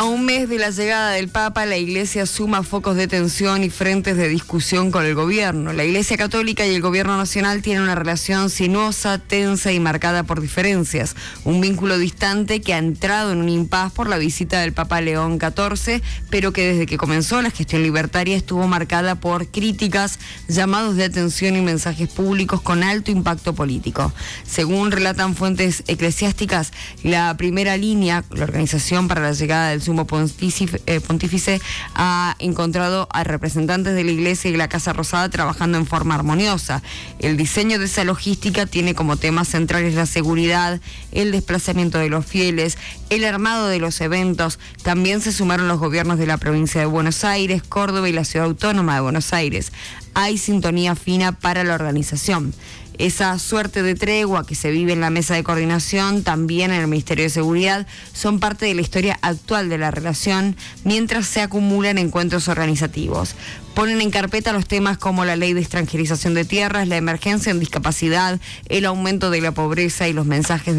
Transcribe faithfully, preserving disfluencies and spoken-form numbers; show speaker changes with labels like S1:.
S1: A un mes de la llegada del Papa, la Iglesia suma focos de tensión y frentes de discusión con el gobierno. La Iglesia Católica y el gobierno nacional tienen una relación sinuosa, tensa y marcada por diferencias. Un vínculo distante que ha entrado en un impas por la visita del Papa León catorce, pero que desde que comenzó la gestión libertaria estuvo marcada por críticas, llamados de atención y mensajes públicos con alto impacto político. Según relatan fuentes eclesiásticas, la primera línea, la Organización para la Llegada del Sumo Pontífice, eh, Pontífice ha encontrado a representantes de la Iglesia y la Casa Rosada trabajando en forma armoniosa. El diseño de esa logística tiene como temas centrales la seguridad, el desplazamiento de los fieles, el armado de los eventos. También se sumaron los gobiernos de la provincia de Buenos Aires, Córdoba y la Ciudad Autónoma de Buenos Aires. Hay sintonía fina para la organización. Esa suerte de tregua que se vive en la mesa de coordinación, también en el Ministerio de Seguridad, son parte de la historia actual de la relación, mientras se acumulan encuentros organizativos. Ponen en carpeta los temas como la ley de extranjerización de tierras, la emergencia en discapacidad, el aumento de la pobreza y los mensajes de